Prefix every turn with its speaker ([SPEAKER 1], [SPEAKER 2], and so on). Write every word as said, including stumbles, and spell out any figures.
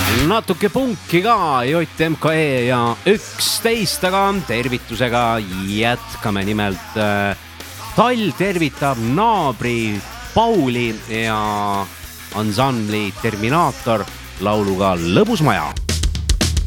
[SPEAKER 1] natuke punki ka J M K E ja üksteist, aga tervitusega jätkame. Nimelt äh, Tall tervitab naabri Pauli ja ansambli Terminaator lauluga Lõbus maja.